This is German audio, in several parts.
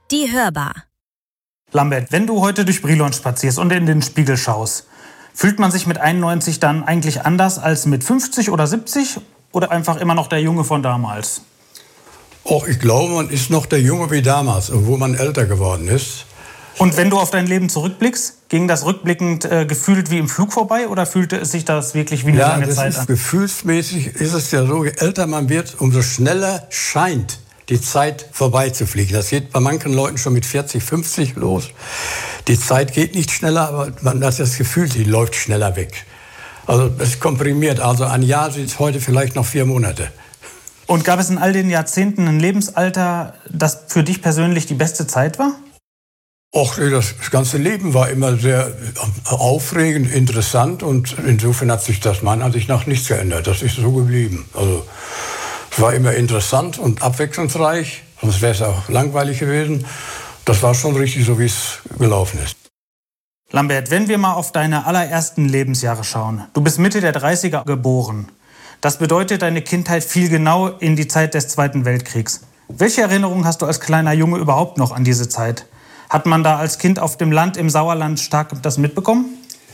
Die Hörbar. Lambert, wenn du heute durch Brilon spazierst und in den Spiegel schaust, fühlt man sich mit 91 dann eigentlich anders als mit 50 oder 70 oder einfach immer noch der Junge von damals? Och, ich glaube, man ist noch der Junge wie damals, obwohl man älter geworden ist. Und wenn du auf dein Leben zurückblickst, ging das rückblickend gefühlt wie im Flug vorbei oder fühlte es sich das wirklich wie eine lange Zeit an? Gefühlsmäßig ist es ja so, je älter man wird, umso schneller scheint die Zeit vorbeizufliegen. Das geht bei manchen Leuten schon mit 40, 50 los. Die Zeit geht nicht schneller, aber man hat das Gefühl, die läuft schneller weg. Also es komprimiert. Also ein Jahr sind heute vielleicht noch 4 Monate. Und gab es in all den Jahrzehnten ein Lebensalter, das für dich persönlich die beste Zeit war? Och, das ganze Leben war immer sehr aufregend, interessant und insofern hat sich das meiner Ansicht nach nichts geändert. Das ist so geblieben. Also es war immer interessant und abwechslungsreich, sonst wäre es auch langweilig gewesen. Das war schon richtig so, wie es gelaufen ist. Lambert, wenn wir mal auf deine allerersten Lebensjahre schauen. Du bist Mitte der 30er geboren. Das bedeutet, deine Kindheit fiel genau in die Zeit des Zweiten Weltkriegs. Welche Erinnerungen hast du als kleiner Junge überhaupt noch an diese Zeit? Hat man da als Kind auf dem Land, im Sauerland, stark das mitbekommen?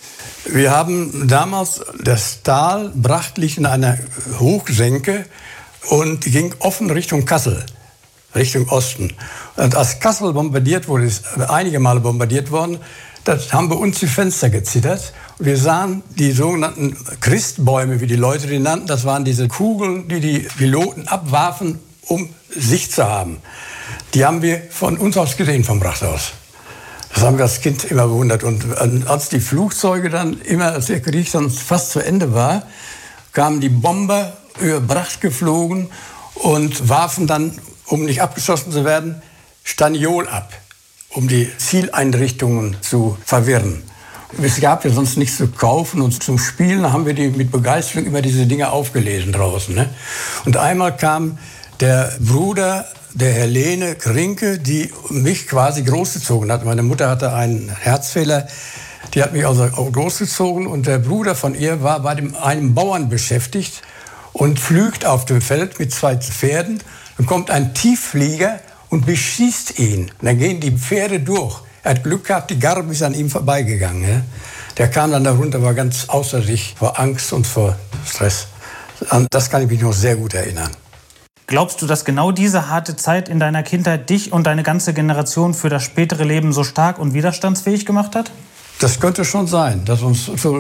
Wir haben damals das Tal betrachtlich in einer Hochsenke und die ging offen Richtung Kassel, Richtung Osten. Und als Kassel bombardiert wurde, ist einige Male bombardiert worden, das haben bei uns die Fenster gezittert. Wir sahen die sogenannten Christbäume, wie die Leute die nannten. Das waren diese Kugeln, die die Piloten abwarfen, um Sicht zu haben. Die haben wir von uns aus gesehen, vom Rathaus. Das haben wir als Kind immer bewundert. Und als die Flugzeuge dann immer, als der Krieg dann fast zu Ende war, kamen die Bomber über Bracht geflogen und warfen dann, um nicht abgeschossen zu werden, Staniol ab, um die Zieleinrichtungen zu verwirren. Es gab ja sonst nichts zu kaufen und zum Spielen haben wir die mit Begeisterung immer diese Dinge aufgelesen draußen. Ne? Und einmal kam der Bruder der Helene Krinke, die mich quasi großgezogen hat. Meine Mutter hatte einen Herzfehler, die hat mich also auch großgezogen und der Bruder von ihr war bei einem Bauern beschäftigt und pflügt auf dem Feld mit 2 Pferden. Dann kommt ein Tiefflieger und beschießt ihn. Und dann gehen die Pferde durch. Er hat Glück gehabt, die Garbe ist an ihm vorbeigegangen. Ja? Der kam dann da runter, war ganz außer sich vor Angst und vor Stress. An das kann ich mich noch sehr gut erinnern. Glaubst du, dass genau diese harte Zeit in deiner Kindheit dich und deine ganze Generation für das spätere Leben so stark und widerstandsfähig gemacht hat? Das könnte schon sein, dass uns so